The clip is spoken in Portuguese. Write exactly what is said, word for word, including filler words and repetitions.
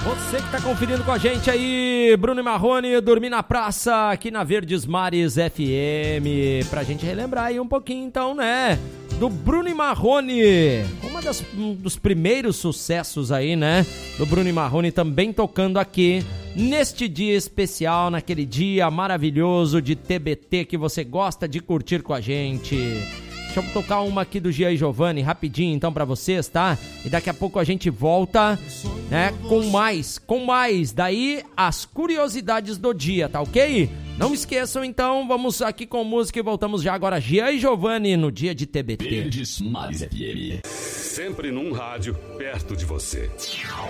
Você que tá conferindo com a gente aí, Bruno e Marrone, Dormir na Praça, aqui na Verdes Mares F M, pra gente relembrar aí um pouquinho então, né, do Bruno e Marrone, uma das, um dos primeiros sucessos aí, né, do Bruno e Marrone, também tocando aqui, neste dia especial, naquele dia maravilhoso de T B T que você gosta de curtir com a gente. Deixa eu tocar uma aqui do Gia e Giovanni, rapidinho então pra vocês, tá? E daqui a pouco a gente volta, né, com mais, com mais, daí as curiosidades do dia, tá ok? Não esqueçam então, vamos aqui com música e voltamos já agora, Gia e Giovanni, no dia de T B T. Verdes Mares F M. Sempre num rádio perto de você.